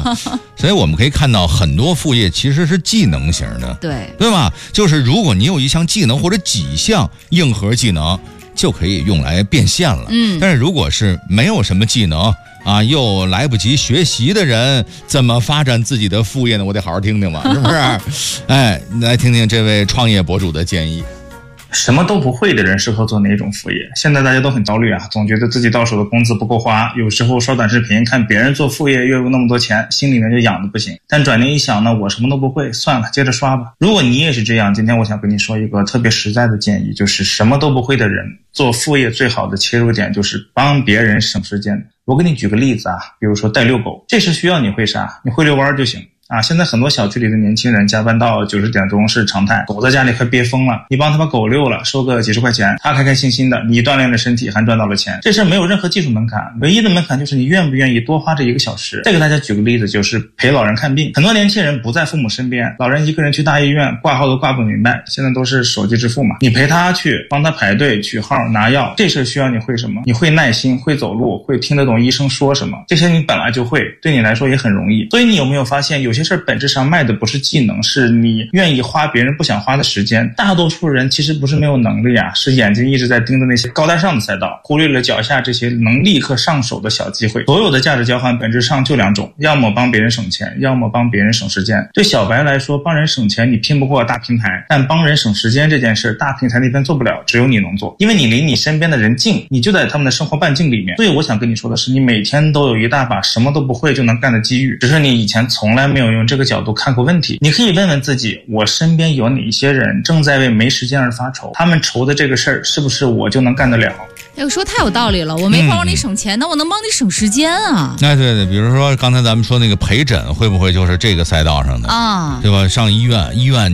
所以我们可以看到很多副业其实是技能型的，对吧？就是如果你有一项技能或者几项硬核技能，就可以用来变现了。但是如果是没有什么技能啊，又来不及学习的人，怎么发展自己的副业呢？我得好好听听嘛，是不是？哎，来听听这位创业博主的建议。 什么都不会的人适合做哪种副业？现在大家都很焦虑啊，总觉得自己到手的工资不够花，有时候刷短视频看别人做副业月入那么多钱，心里面就痒的不行。但转念一想呢，我什么都不会，算了，接着刷吧。如果你也是这样，今天我想跟你说一个特别实在的建议，就是什么都不会的人做副业最好的切入点就是帮别人省时间。我给你举个例子啊，比如说带遛狗，这事需要你会啥？你会遛弯就行。现在很多小区里的年轻人加班到90点钟是常态，狗在家里快憋疯了，你帮他把狗遛了，收个几十块钱，他开开心心的，你锻炼了身体还赚到了钱，这事没有任何技术门槛，唯一的门槛就是你愿不愿意多花这1个小时。再给大家举个例子，就是陪老人看病，很多年轻人不在父母身边，老人一个人去大医院挂号都挂不明白，现在都是手机支付嘛，你陪他去，帮他排队取号拿药，这事需要你会什么？你会耐心，会走路，会听得懂医生说什么，这些你本来就会，对你来说也很容易。所以你有没有发现，有些事本质上卖的不是技能，是你愿意花别人不想花的时间。大多数人其实不是没有能力啊，是眼睛一直在盯着那些高大上的赛道，忽略了脚下这些能立刻上手的小机会。所有的价值交换本质上就2种，要么帮别人省钱，要么帮别人省时间。对小白来说，帮人省钱你拼不过大平台，但帮人省时间这件事大平台那边做不了，只有你能做，因为你离你身边的人近，你就在他们的生活半径里面。所以我想跟你说的是，你每天都有一大把什么都不会就能干的机遇，只是你以前从来没有用这个角度看过问题。你可以问问自己，我身边有哪些人正在为没时间而发愁，他们愁的这个事儿是不是我就能干得了？ 哎，我说太有道理了，我没法帮你省钱，那我能帮你省时间啊。 哎，对，比如说刚才咱们说那个陪诊，会不会就是这个赛道上的啊？对吧？上医院